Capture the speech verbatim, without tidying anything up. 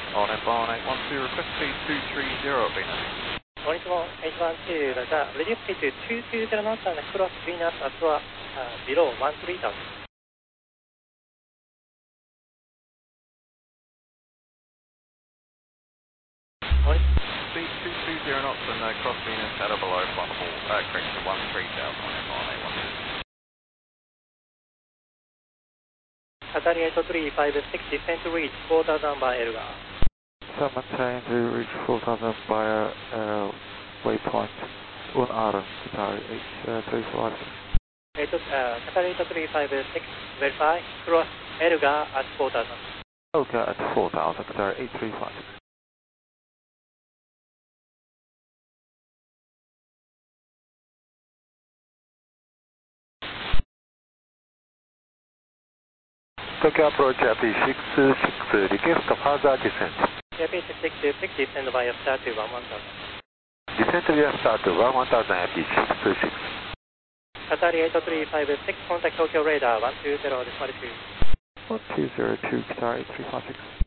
On F R one eight one two, request speed two three zero at Venus. Only one eight one two, Roger. Reduce speed to two two zero knots and cross Venus at uh, below one three thousand. Only Speed two two zero knots and uh, cross Venus at or below one four, uh, correction, one three thousand on F R one eight one two. Qatari eight three five six, descend to reach four thousand by Elgar. Maintain to reach four thousand by uh, waypoint one hour, Qatari eight three five six. Eight, uh, Qatari eight three five six, verify, cross Elgar at four thousand. Okay, at four thousand, Qatari eight three five six. Tokyo approach A P six six, request further descent. A P six six six, descend via start to one one thousand. Descent via start to one one thousand A P six six. Qatari eight three five six, contact Tokyo radar one two zero, decimal two. one two zero two, Qatari eight three five six.